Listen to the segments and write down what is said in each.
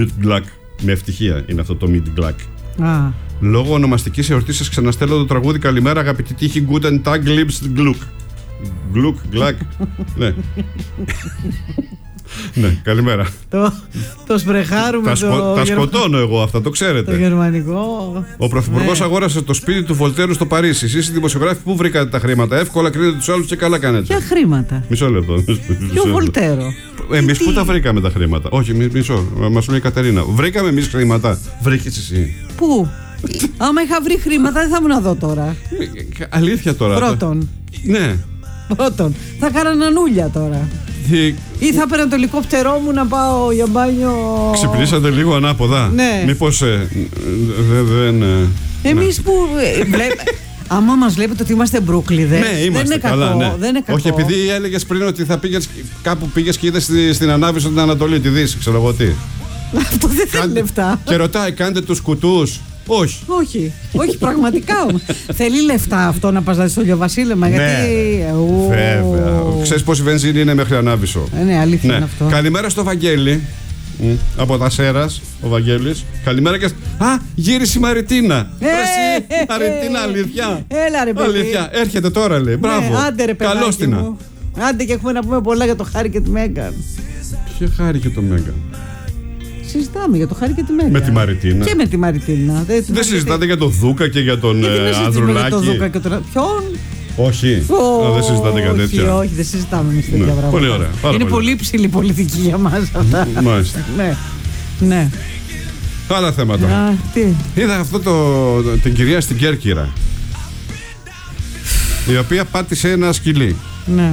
Meat Gluck. Με ευτυχία είναι αυτό το Meat Gluck. Λόγω ονομαστικής εορτής σας ξαναστέλνω το τραγούδι «Καλημέρα αγαπητή τύχη, Guten Tag, liebst Gluck». Gluck, Gluck. Ναι. Ναι, καλημέρα. Το σπρεχάρουμε. Τα σκοτώνω εγώ αυτά, το ξέρετε. Το γερμανικό. Ο πρωθυπουργός αγόρασε το σπίτι του Βολτέρου στο Παρίσι. Εσείς οι δημοσιογράφοι, πού βρήκατε τα χρήματα? Εύκολα κρίνετε τους άλλους και καλά κάνετε. Ποια χρήματα? Μισό λεπτό. Ποιο Βολτέρο? Εμείς πού τα βρήκαμε τα χρήματα? Όχι, μισό. Μας λέει η Κατερίνα. Βρήκαμε εμείς χρήματα. Βρήκες εσύ? Πού? Άμα είχα βρει χρήματα, δεν θα ήμουν εδώ τώρα. Αλήθεια τώρα. Πρώτον. Ναι. Πρώτον. Θα κάνα νανούλια τώρα. Ή θα πέρα το ελικόπτερό μου να πάω για μπάνιο. Ξυπνήσατε λίγο ανάποδα. Ναι. Μήπως δεν. Εμείς που. Άμα μας βλέπετε ότι είμαστε μπρούκλιδες. Ναι, είμαστε. Δεν είναι καλά, κακό. ναι. Δεν είναι κακό. Όχι, επειδή έλεγες πριν ότι θα πήγες κάπου, πήγες και είδες στην Ανάβησο την Ανατολή, τη Δύση, ξέρω εγώ τι. Αυτό δεν θέλει λεφτά. Και ρωτάει, κάντε τους κουτούς? Όχι. Όχι, πραγματικά όμως. Θέλει λεφτά αυτό να πας στο Ηλιοβασίλεμα. Ναι, γιατί. βέβαια. Ξέρεις πόση βενζίνη είναι μέχρι Ανάβησο? Ναι, αλήθεια είναι αυτό. Καλημέρα στο Βαγγέλη. Από τα Σέρας, ο Βαγγέλης. Καλημέρα και. Γύρισε η Μαριτίνα. Μαριτίνα, αλήθεια. Έλα ρε παιδί. Αλήθεια. Έρχεται τώρα, λέει. Μπράβο. Άντε ρε παιδάκι. Καλώς την. Άντε και έχουμε να πούμε πολλά για το Χάρη και τη Μέγκαν. Ποιο Χάρη και το Μέγκαν? Συζητάμε για το Χάρη και τη Μέγκαν. Με τη Μαριτίνα. Και με τη Μαριτίνα. Δεν συζητάτε για τον Δούκα και για τον Ανδρουλάκη? Τον Δούκα και τον. Ποιον? Όχι. Δεν συζητάτε κάτι τέτοια. Όχι, δεν συζητάμε εμείς τέτοια πράγματα. Πολύ ωραία. Είναι πολύ ψηλή πολιτική για μας αυτά. Μάλιστα. Ναι. Άλλα θέματα. Είδα αυτό την κυρία στην Κέρκυρα, η οποία πάτησε ένα σκυλί. Ναι.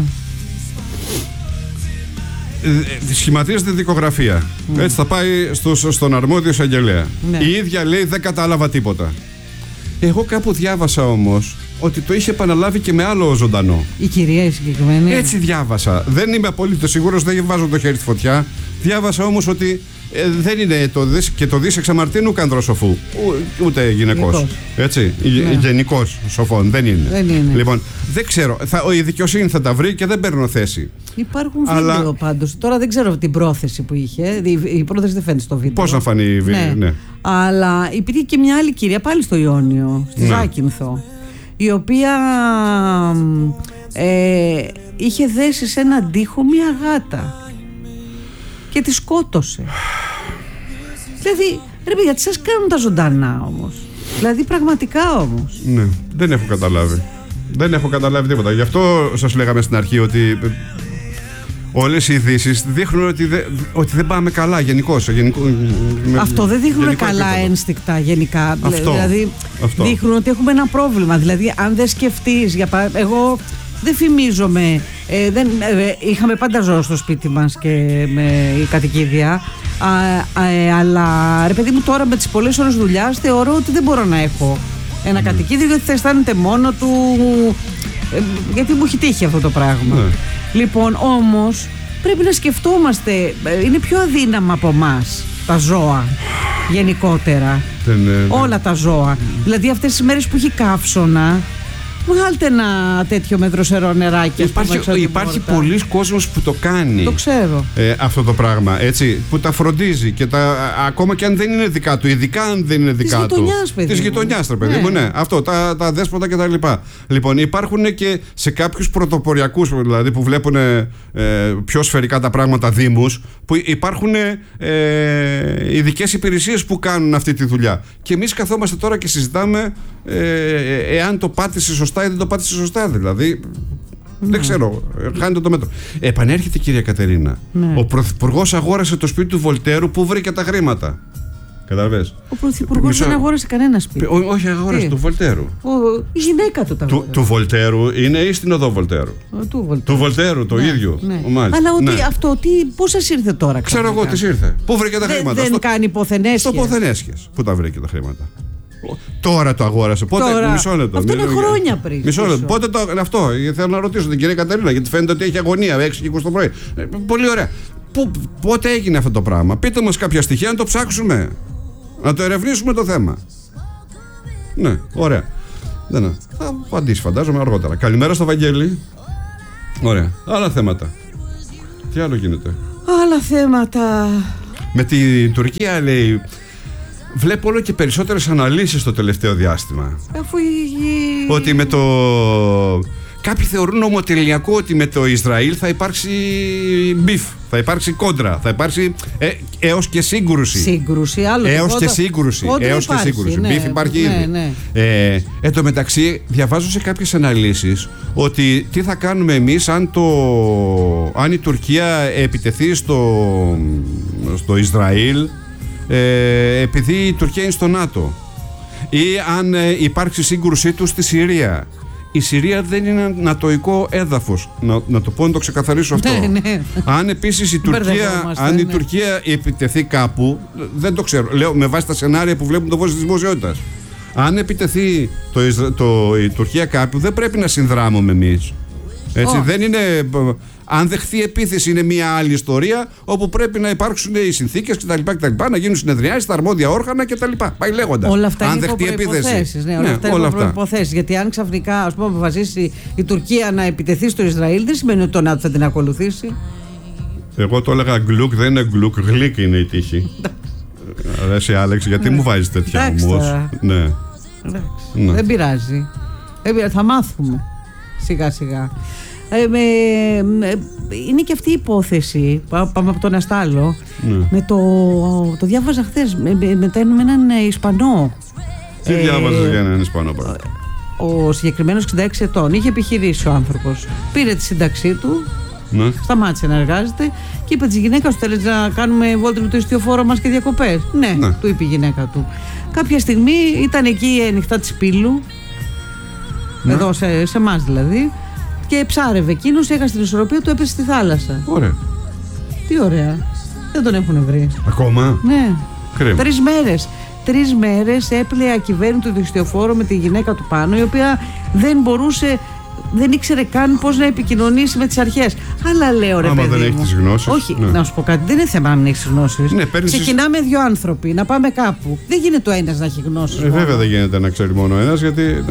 Σχηματίζεται δικογραφία. Έτσι θα πάει στον αρμόδιο εισαγγελέα. Η ίδια λέει δεν κατάλαβα τίποτα. Εγώ κάπου διάβασα όμως ότι το είχε επαναλάβει και με άλλο ζωντανό. Η κυρία η συγκεκριμένη. Έτσι διάβασα. Δεν είμαι απολύτως σίγουρος, δεν βάζω το χέρι στη φωτιά. Διάβασα όμως ότι δεν είναι και το δις εξαμαρτίνου κανδροσοφού. Ούτε γυναικός. Έτσι. Γενικός σοφών. Δεν είναι. Λοιπόν, δεν ξέρω. Η δικαιοσύνη θα τα βρει και δεν παίρνω θέση. Υπάρχουν βίντεο πάντως. Τώρα δεν ξέρω την πρόθεση που είχε. Η πρόθεση δεν φαίνεται στο βίντεο. Πώς να φανεί η βίντεο? Ναι. Αλλά υπήρχε και μια άλλη κυρία πάλι στο Ιόνιο, στη Ζάκυνθο, η οποία είχε δέσει σε έναν τοίχο μια γάτα και τη σκότωσε. Δηλαδή, ρε παιδιά, τι σας κάνουν τα ζωντανά όμως? Δηλαδή, πραγματικά όμως. Ναι, δεν έχω καταλάβει. Δεν έχω καταλάβει τίποτα. Γι' αυτό σας λέγαμε στην αρχή ότι όλες οι ειδήσεις δείχνουν ότι δεν πάμε καλά γενικώς. Αυτό δεν δείχνουν καλά ένστικτα γενικά. Δηλαδή, δείχνουν ότι έχουμε ένα πρόβλημα. Δηλαδή, αν δεν σκεφτείς, εγώ δεν φημίζομαι. Είχαμε πάντα ζώο στο σπίτι μας και με η κατοικίδια. Αλλά ρε παιδί μου, τώρα με τις πολλές ώρες δουλειάς θεωρώ ότι δεν μπορώ να έχω ένα κατοικίδιο, γιατί θα αισθάνεται μόνο του. Γιατί μου έχει τύχει αυτό το πράγμα. Λοιπόν, όμως πρέπει να σκεφτόμαστε. Είναι πιο αδύναμα από εμάς τα ζώα γενικότερα. Όλα τα ζώα. Δηλαδή αυτές τις μέρες που έχει καύσωνα, βγάλτε ένα τέτοιο μετροσερό νεράκι. Υπάρχει πολλής κόσμος που το κάνει. Το ξέρω. Αυτό το πράγμα, έτσι, που τα φροντίζει και ακόμα και αν δεν είναι δικά του, ειδικά αν δεν είναι δικά του. Της γειτονιάς, παιδί μου, ναι. Αυτό, τα δέσποτα κτλ. Λοιπόν, υπάρχουν και σε κάποιους πρωτοποριακούς, δηλαδή που βλέπουν πιο σφαιρικά τα πράγματα, δήμους, που υπάρχουν ειδικές υπηρεσίες που κάνουν αυτή τη δουλειά. Και εμείς καθόμαστε τώρα και συζητάμε εάν το πάτησε σωστά ή δεν το πάτησε σωστά, δηλαδή. Δεν ξέρω, χάνεται το μέτρο. Επανέρχεται η κυρία Κατερίνα. Ο πρωθυπουργός αγόρασε το σπίτι του Βολτέρου, που βρήκε τα χρήματα. Καταλαβες. Ο πρωθυπουργός δεν αγόρασε κανένα σπίτι. Όχι, αγόρασε του Βολτέρου. Η γυναίκα του τα αγόρασε. Του Βολτέρου είναι ή στην οδό Βολτέρου? Του Βολτέρου, το ίδιο. Αλλά αυτό πώς σας ήρθε τώρα? Ξέρω εγώ τι ήρθε. Πού βρήκε τα χρήματα? Δεν κάνει ποθενέσχες. Στο ποθενέσχες. Πού τα βρήκε τα χρήματα? Τώρα το αγόρασε. Πότε? Μισό λεπτό. Αυτό είναι χρόνια πριν. Μισό λεπτό. Πότε αυτό? Θέλω να ρωτήσω την κυρία Κατερίνα, γιατί φαίνεται ότι έχει αγωνία 6 και 20 το πρωί. Πολύ ωραία. Πότε έγινε αυτό το πράγμα? Πείτε μας κάποια στοιχεία να το ψάξουμε. Να το ερευνήσουμε το θέμα. Ναι, ωραία. Θα απαντήσει, φαντάζομαι, αργότερα. Καλημέρα στο Βαγγέλη. Ωραία. Άλλα θέματα. Τι άλλο γίνεται? Άλλα θέματα. Με την Τουρκία, λέει, βλέπω όλο και περισσότερες αναλύσεις το τελευταίο διάστημα. Αφού ότι με το... Κάποιοι θεωρούν ομοτελειακό ότι με το Ισραήλ θα υπάρξει μπιφ, θα υπάρξει κόντρα, θα υπάρξει έως και σύγκρουση. Σύγκρουση, άλλο. Έως και σύγκρουση. Έως και σύγκρουση. Μπιφ υπάρχει ήδη. Εν τω μεταξύ, διαβάζω σε κάποιες αναλύσεις ότι τι θα κάνουμε εμείς αν η Τουρκία επιτεθεί στο Ισραήλ, επειδή η Τουρκία είναι στο ΝΑΤΟ, ή αν υπάρξει σύγκρουσή του στη Συρία. Η Συρία δεν είναι νατοϊκό έδαφος. Να το πω, να το ξεκαθαρίσω αυτό. Ναι. Αν επίσης η Τουρκία επιτεθεί κάπου, δεν το ξέρω. Λέω με βάση τα σενάρια που βλέπουν το φως της δημοσιότητας. Αν επιτεθεί η Τουρκία κάπου, δεν πρέπει να συνδράμουμε εμείς. Έτσι, δεν είναι. Αν δεχθεί επίθεση, είναι μια άλλη ιστορία όπου πρέπει να υπάρξουν οι συνθήκες κτλ. Να γίνουν συνεδριάσεις στα αρμόδια όργανα κτλ. Πάει λέγοντας. Όλα αυτά αν είναι δεχτεί επίθεση. Ναι, όλα αυτά είναι προϋποθέσεις. Γιατί αν ξαφνικά αποφασίσει η Τουρκία να επιτεθεί στο Ισραήλ, δεν σημαίνει ότι το ΝΑΤΟ θα την ακολουθήσει. Εγώ το έλεγα γκλουκ, δεν είναι γκλουκ, γλυκ είναι η τύχη. Αρέσει, Άλεξ, γιατί μου βάζεις τέτοια όμως. Ναι. Δεν πειράζει. Θα μάθουμε σιγά σιγά. Είναι και αυτή η υπόθεση. Πάμε από τον Αστάλο. Με το διάβαζα χθες με έναν Ισπανό. Τι διάβαζες για έναν Ισπανό? Ο συγκεκριμένος 66 ετών. Είχε επιχειρήσει ο άνθρωπος. Πήρε τη σύνταξή του. Σταμάτησε να εργάζεται και είπε της γυναίκας του: θέλεις να κάνουμε βόλτα με το ιστιοφόρο μας και διακοπές? Ναι, του είπε η γυναίκα του. Κάποια στιγμή ήταν εκεί ανοιχτά της Πύλου, εδώ σε εμάς δηλαδή, και ψάρευε εκείνος, έχασε την ισορροπία του, έπεσε στη θάλασσα. Ωραία. Τι ωραία. Δεν τον έχουν βρει. Ακόμα? Ναι. Κρίμα. 3 μέρες έπλεε ακυβέρνητο το ιστιοφόρο με τη γυναίκα του πάνω, η οποία δεν ήξερε καν πώς να επικοινωνήσει με τις αρχές. Αλλά λέω, ρε παιδί μου. Άμα δεν έχει τις γνώσεις. Όχι, να σου πω κάτι. Δεν είναι θέμα να μην έχει γνώσεις. Ξεκινάμε 2 άνθρωποι να πάμε κάπου. Δεν γίνεται ο ένας να έχει γνώσεις. Βέβαια δεν γίνεται να ξέρει μόνο ένας, γιατί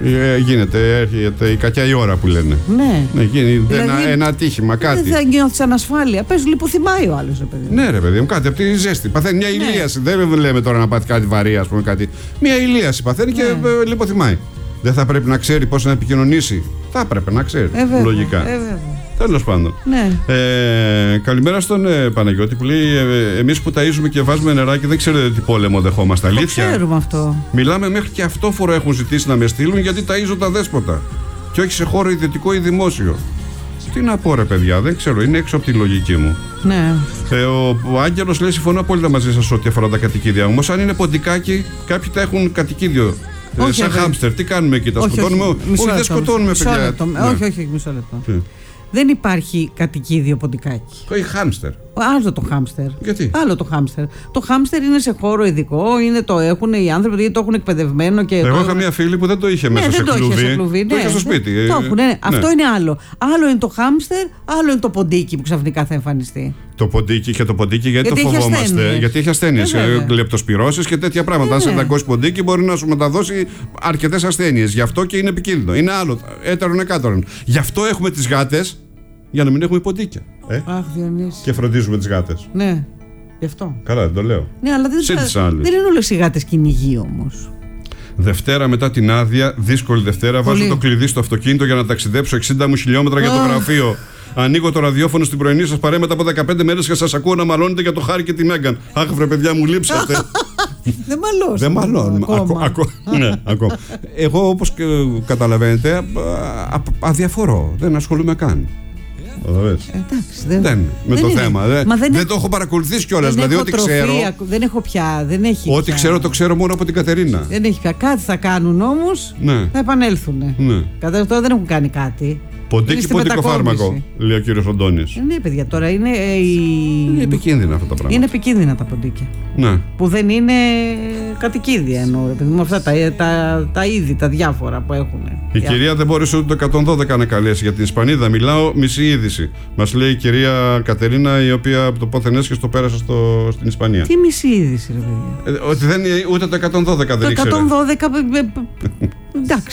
έρχεται η κακιά η ώρα που λένε. Ναι. Γίνεται ένα ατύχημα, κάτι. Δεν θα νιώθεις ανασφάλεια. Πες, λιποθυμάει ο άλλος, ρε παιδί μου. Ναι, ρε παιδί μου, κάτι από τη ζέστη. Παθαίνει μια ηλίαση. Δεν λέμε τώρα να πάθει κάτι βαρύ, ας πούμε κάτι. Μια ηλίαση παθαίνει και λιποθυμάει. Δεν θα πρέπει να ξέρει πώς να επικοινωνήσει? Θα έπρεπε να ξέρει. Λογικά. Τέλος πάντων. Ναι. Καλημέρα στον Παναγιώτη που λέει: εμείς που ταΐζουμε και βάζουμε νεράκι, δεν ξέρετε τι πόλεμο δεχόμαστε. Αλήθεια. Το ξέρουμε αυτό. Μιλάμε, μέχρι και αυτόφορο έχουν ζητήσει να με στείλουν γιατί ταΐζω τα δέσποτα. Και όχι σε χώρο ιδιωτικό ή δημόσιο. Τι να πω, ρε παιδιά, δεν ξέρω, είναι έξω από τη λογική μου. Ναι. Ο Άγγελος λέει: συμφωνώ απόλυτα μαζί σας ό,τι αφορά τα κατοικίδια. Όμως, αν είναι ποντικάκι, κάποιοι τα έχουν κατοικίδιο. Σαν χάμστερ, τι κάνουμε εκεί, τα σκοτώνουμε? Όχι, δεν σκοτώνουμε, παιδιά. Όχι, μισό λεπτό. Δεν υπάρχει κατοικίδιο ποντικάκι. Όχι χάμστερ. Άλλο το χάμστερ. Γιατί? Άλλο το χάμστερ. Το χάμστερ είναι σε χώρο ειδικό, το έχουν οι άνθρωποι, γιατί το έχουν εκπαιδευμένο. Εγώ είχα μια φίλη που δεν το είχε μέσα σε κλουβί. Το είχε στο σπίτι. Το έχουν, αυτό είναι άλλο. Άλλο είναι το χάμστερ, άλλο είναι το ποντίκι που ξαφνικά θα εμφανιστεί. Το ποντίκι, γιατί το φοβόμαστε? Γιατί έχει ασθένειες, λεπτοσπυρώσεις και τέτοια πράγματα. Αν σε δαγκώσει ποντίκι, μπορεί να σου μεταδώσει αρκετές ασθένειες. Γι' αυτό και είναι επικίνδυνο. Είναι άλλο. Έτερον εκάτερον. Γι' αυτό έχουμε τις γάτες, για να μην έχουμε ποντίκια. Αχ, Διονύση. Και φροντίζουμε τις γάτες. Ναι, γι' αυτό. Καλά, δεν το λέω. Ναι, αλλά δεν είναι όλες οι γάτες κυνηγοί όμως. Δευτέρα μετά την άδεια, δύσκολη Δευτέρα, βάζω το κλειδί στο αυτοκίνητο για να ταξιδέψω 60 μου χιλιόμετρα για το γραφείο. Ανοίγω το ραδιόφωνο στην πρωινή σας παρέα μετά από 15 μέρες και σας ακούω να μαλώνετε για το Χάρη και τη Μέγκαν. Αχ, βρε παιδιά, μου λείψατε. Δεν μαλώνω. Ναι, ακόμα. Εγώ, όπως καταλαβαίνετε, αδιαφορώ. Δεν ασχολούμαι καν. Εντάξει, με το θέμα. Δεν το έχω παρακολουθήσει κιόλας. Δηλαδή, ό,τι ξέρω. Δεν έχω πια. Ό,τι ξέρω, το ξέρω μόνο από την Κατερίνα. Δεν έχει πια. Κάτι θα κάνουν όμως. Θα επανέλθουν. Κατά αυτό δεν έχουν κάνει κάτι. Ποντίκι, ποντικό φάρμακο, λέει ο κύριος Αντώνης. Ναι, παιδιά, τώρα είναι. Είναι επικίνδυνα αυτά τα πράγματα. Είναι επικίνδυνα τα ποντίκια. Ναι. Που δεν είναι κατοικίδια εννοώ. Με αυτά τα είδη, τα διάφορα που έχουν. Η κυρία δεν μπόρεσε ούτε το 112 να καλέσει για την Ισπανίδα. Μιλάω μισή είδηση. Μας λέει η κυρία Κατερίνα, η οποία από το πόθεν έσχες το πέρασε στην Ισπανία. Τι μισή είδηση, ρε παιδιά? Ότι ούτε το 112 δεν ήξερε. Το 112. Εντάξει.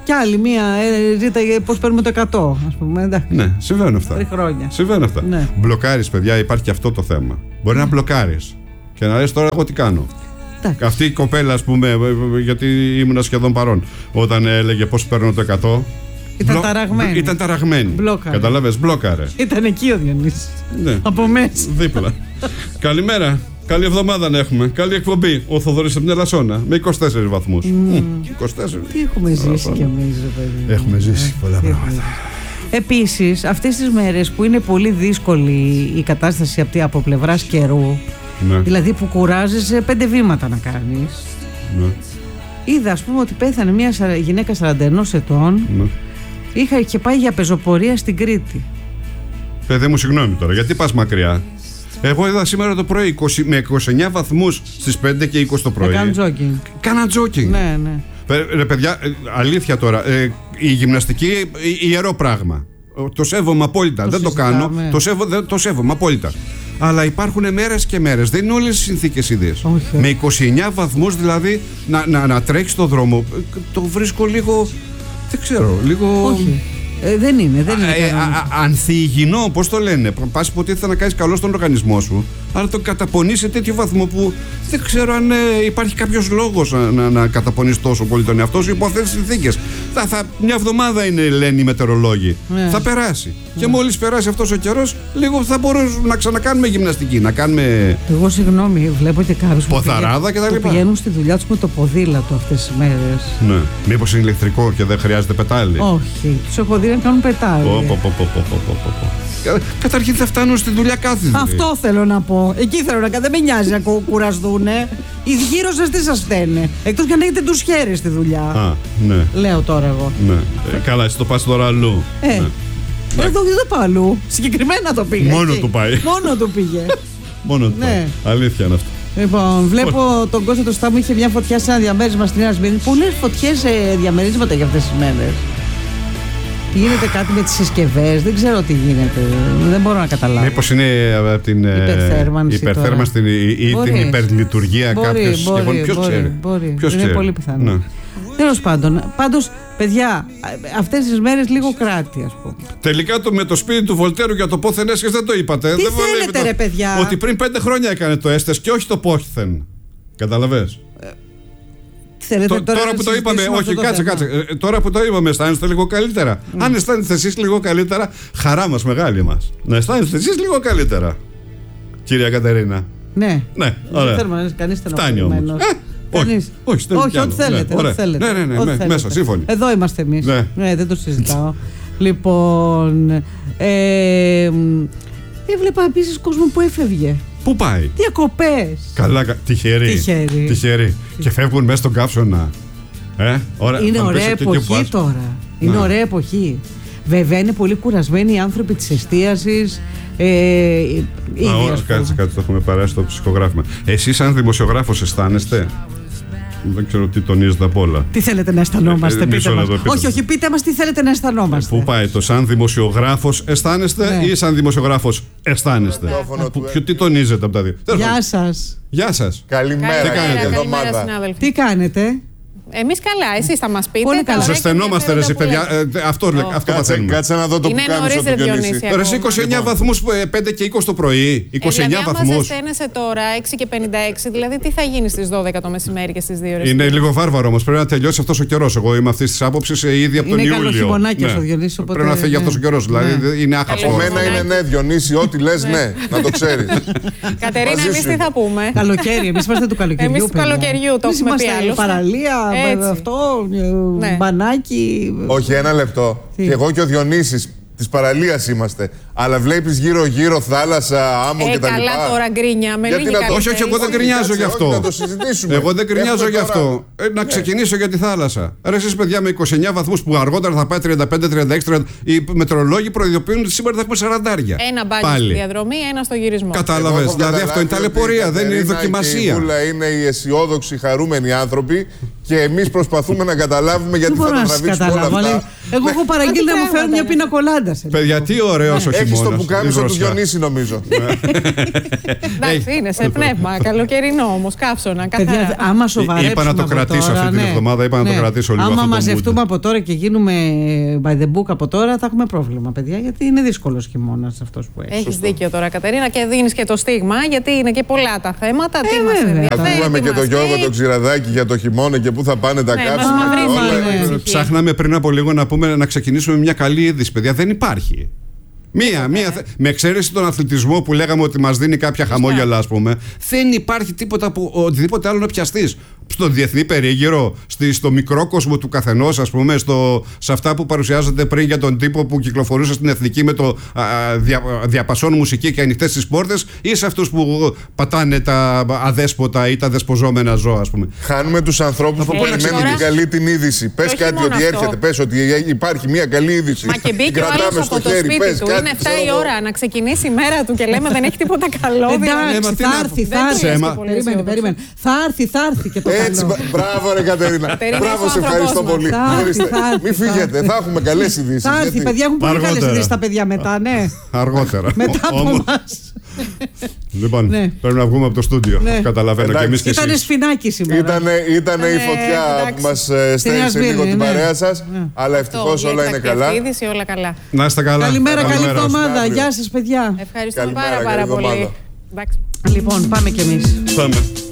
Κι άλλη μία ζήταγε πώς παίρνουμε το 100, ας πούμε. Εντάξει. Ναι, συμβαίνουν αυτά. 3 χρόνια. Συμβαίνουν αυτά. Ναι. Μπλοκάρεις, παιδιά, υπάρχει και αυτό το θέμα. Μπορεί να μπλοκάρεις και να λες τώρα εγώ τι κάνω. Εντάξει. Αυτή η κοπέλα, ας πούμε, γιατί ήμουνα σχεδόν παρόν, όταν έλεγε πώς παίρνω το 100. Ήταν ταραγμένη. Καταλάβες, μπλόκαρε. Ήταν εκεί ο Διονύσης. Ναι. Από μέσα. Δίπλα. Καλημέρα. Καλή εβδομάδα να έχουμε. Καλή εκπομπή. Ο Θοδωρής από την Ελασσόνα με 24 βαθμούς. 24. Τι έχουμε ζήσει κι εμείς, παιδί. Έχουμε ζήσει πολλά πράγματα. Επίσης, αυτές τις μέρες που είναι πολύ δύσκολη η κατάσταση από πλευράς καιρού, ναι. Δηλαδή που κουράζεσαι 5 βήματα να κάνεις. Ναι. Είδα, ας πούμε, ότι πέθανε μια γυναίκα 41 ετών. Ναι. Είχε πάει για πεζοπορία στην Κρήτη. Παιδί μου, συγγνώμη τώρα, γιατί πας μακριά. Εγώ είδα σήμερα το πρωί με 29 βαθμούς στις 5 και 20 το πρωί. Κάνα τζόκινγκ. Ναι, ναι. Ρε παιδιά, αλήθεια τώρα, η γυμναστική ιερό πράγμα. Το σέβομαι απόλυτα. Δεν το κάνω. Το σέβομαι απόλυτα. Αλλά υπάρχουν μέρες και μέρες. Δεν είναι όλες οι συνθήκες ίδιες. Με 29 βαθμούς δηλαδή να τρέξεις το δρόμο, το βρίσκω λίγο. Δεν ξέρω, λίγο. Όχι. Δεν είναι. Ανθυγιεινό, πώς το λένε. Πας υποτίθεται να κάνεις καλό στον οργανισμό σου, αλλά το καταπονείς σε τέτοιο βαθμό που δεν ξέρω αν υπάρχει κάποιος λόγος να καταπονείς τόσο πολύ τον εαυτό σου υπό αυτές τις συνθήκες. Μια εβδομάδα είναι, λένε οι μετεωρολόγοι. Ναι. Θα περάσει. Ναι. Και μόλις περάσει αυτός ο καιρός, λίγο θα μπορούμε να ξανακάνουμε γυμναστική. Να κάνουμε. Εγώ, συγγνώμη, βλέπω και κάποιους ποθαράδα και τα λοιπά. Πηγαίνουν στη δουλειά τους με το ποδήλατο αυτές τις μέρες. Ναι. Μήπως είναι ηλεκτρικό και δεν χρειάζεται πετάλι. Όχι. Τους έχω δει να κάνουν πετάλι. Καταρχήν θα φτάνουν στη δουλειά κάθιδροι. Αυτό θέλω να πω. Εκεί θέλω να κάνω. Δεν με νοιάζει να κουραστούνε. Οι γύρω σας τι σας φταίνε. Εκτός και αν έχετε τους χέρες στη δουλειά. Α, ναι. Λέω τώρα εγώ. Ναι. Καλά, εσύ το πας τώρα αλλού. Ναι. Εδώ δεν το πάω αλλού. Συγκεκριμένα το πήγε. Μόνο του πάει. Μόνο του πήγε. Μόνο του πάει. Αλήθεια είναι αυτό. Λοιπόν, βλέπω τον Κώστα το Στάμου είχε μια φωτιά σε ένα διαμέρισμα στην Νέα Σμύρνη. Πολλές φωτιές σε διαμερίσματα για αυτές τις μέρες. Γίνεται κάτι με τις συσκευές, δεν ξέρω τι γίνεται. Δεν μπορώ να καταλάβω. Μήπως είναι από την υπερθέρμανση ή την υπερλειτουργία κάποιες συσκευών. Ποιος ξέρει. Είναι πολύ πιθανό. Ναι. Τέλος πάντων, πάντως, παιδιά, αυτές τις μέρες λίγο κράτη, ας πούμε. Τελικά με το σπίτι του Βολτέρου για το πόθεν έσχες δεν το είπατε. Τι θέλετε, ρε παιδιά. Ότι πριν 5 χρόνια έκανε το έστες και όχι το πόθεν. Καταλαβες. Τώρα που το είπαμε, όχι, κάτσε. Τώρα που το είπαμε, αισθάνεστε λίγο καλύτερα. Αν αισθάνεστε εσείς λίγο καλύτερα, χαρά μας, μεγάλη μας. Να αισθάνεστε εσείς λίγο καλύτερα, κυρία Κατερίνα. Ναι. Ωραία. Κανείς φτάνει όμως. Όχι, ό,τι θέλετε. Ναι, μέσα, σύμφωνοι. Εδώ είμαστε εμείς. Ναι, δεν το συζητάω. Λοιπόν, έβλεπα επίσης κόσμο που έφευγε. Πού πάει? Διακοπές. Καλά, τυχεροί. Και φεύγουν μέσα στον καύσωνα. Είναι ωραία εποχή τώρα. Είναι ωραία εποχή. Βέβαια είναι πολύ κουρασμένοι οι άνθρωποι της εστίασης. Κάτσε, το έχουμε παράσει στο ψυχογράφημα. Εσείς σαν δημοσιογράφος αισθάνεστε? Δεν ξέρω τι τονίζετε απ' όλα. Τι θέλετε να αισθανόμαστε, πείτε μας. Όχι, πείτε μας τι θέλετε να αισθανόμαστε. Πού πάει το σαν δημοσιογράφος αισθάνεστε ή σαν δημοσιογράφος αισθάνεστε? Τι τονίζετε από τα δύο? Γεια σας. Καλημέρα. Τι κάνετε? Εμείς καλά, εσείς θα μας πείτε. Πολύ καλά. Ζεσθενόμαστε, ρε παιδιά. Αυτό παθαίνουμε. Κάτσε να δω το που κάνεις από τον Διονύση. Ρε, 29 βαθμούς 5 και 20 το πρωί. 29 βαθμούς. Άμα ζεσταίνεσαι τώρα 6 και 56, δηλαδή τι θα γίνει στις 12 το μεσημέρι και στις 2 ώρες? Είναι λίγο βάρβαρο όμως. Πρέπει να τελειώσει αυτός ο καιρός. Εγώ είμαι αυτής της άποψης ήδη από τον Ιούλιο. Είναι καλό χειμωνάκιος ο Διονύσης. Πρέπει να φύγει αυτός ο καιρός. Δηλαδή είναι άχαστο. Από μένα είναι ναι, Διονύση, ό,τι λες ναι, να το ξέρεις. Κατερίνα, εμείς τι θα πούμε? Καλοκαίρι, εμείς είμαστε του καλοκαιριού. Εμείς του καλοκαιριού το έχουμε πει άλλωστε. Παραλία, αυτό, μπανάκι. Όχι, ένα λεπτό. Και εγώ και ο Διονύσης της παραλίας είμαστε. Αλλά βλέπεις γύρω-γύρω θάλασσα, άμμο κτλ. Καλά τώρα γκρίνια. Όχι, εγώ δεν γκρινιάζω γι' αυτό. Να το συζητήσουμε. Εγώ δεν γκρινιάζω γι' αυτό. Να ξεκινήσω για τη θάλασσα. Ρε, εσείς παιδιά με 29 βαθμούς που αργότερα θα πάει 35-36, οι μετεωρολόγοι προειδοποιούν ότι σήμερα θα έχουμε 40. Ένα μπάνι στη διαδρομή, ένα στο γυρισμό. Κατάλαβες. Δηλαδή αυτό είναι ταλαιπωρία, δεν είναι δοκιμασία. Η Βούλα είναι οι αισιόδοξοι, χαρούμενοι άνθρωποι Και εμείς προσπαθούμε να καταλάβουμε γιατί θα τα τραβήξουμε όλα αυτά. Εγώ έχω παραγγείλει να μου φέρουν μια πινακολάντα. Παιδιά, τι ωραίος ο χειμώνας. Έχεις το πουκάμισο του Διονύση, νομίζω. Εντάξει, είναι σε πνεύμα. Καλοκαιρινό όμως, καύσωνα. Παιδιά, άμα σοβαρέψουμε. Είπα να το κρατήσω αυτή την εβδομάδα. Είπα να το κρατήσω λίγο. Άμα μαζευτούμε από τώρα και γίνουμε by the book από τώρα, θα έχουμε πρόβλημα, παιδιά. Γιατί είναι δύσκολος χειμώνας αυτός που έχει. Έχεις δίκιο τώρα, Κατερίνα, και δίνεις και το στίγμα, γιατί είναι και πολλά τα θέματα. Ακούγαμε και τον Γιώργο τον Ξηραδάκη για το χειμώνα και πού θα πάνε τα κάψιμα. Ψάχναμε πριν από λίγο να ξεκινήσουμε μια καλή είδηση, παιδιά. Δεν υπάρχει. Με εξαίρεση τον αθλητισμό που λέγαμε ότι μας δίνει κάποια χαμόγελα, ας πούμε, δεν υπάρχει τίποτα που οτιδήποτε άλλο να πιαστείς. Στον διεθνή περίγυρο, στο μικρό κόσμο του καθενός, ας πούμε, σε αυτά που παρουσιάζονται πριν για τον τύπο που κυκλοφορούσε στην Εθνική με το διαπασόν μουσική και ανοιχτές τις πόρτες, ή σε αυτούς που πατάνε τα αδέσποτα ή τα δεσποζόμενα ζώα, ας πούμε. Χάνουμε τους ανθρώπους που περιμένουν την καλή την είδηση. Πες κάτι ότι έρχεται, πες ότι υπάρχει μια καλή είδηση. Μα και μπήκε ο άλλος από το σπίτι του. Είναι 7 η ώρα να ξεκινήσει η μέρα του και λέμε δεν έχει τίποτα καλό. Εντάξει, θα έρθει. Περίμενε. Θα έρθει και το καλό. Έτσι, μπράβο ρε Κατερίνα. Μπράβο, σε ευχαριστώ πολύ. Μην φύγετε, θα έχουμε καλές ειδήσεις. Θα έρθει, παιδιά, έχουν πολύ καλές ειδήσεις τα παιδιά μετά, ναι. Αργότερα. Μετά από εμάς. Λοιπόν, πρέπει να βγούμε από το στούντιο. Καταλαβαίνω και εμείς και εσείς. Ήτανε σφινάκι σήμερα. Ήτανε η φωτιά που μας στέλνησε λίγο την παρέα σας. Αλλά ευτυχώς όλα είναι καλά. Να είστε καλά. Καλημέρα, καλή εβδομάδα. Γεια σας, παιδιά. Ευχαριστούμε πάρα πολύ. Λοιπόν, πάμε κι εμείς. Πάμε.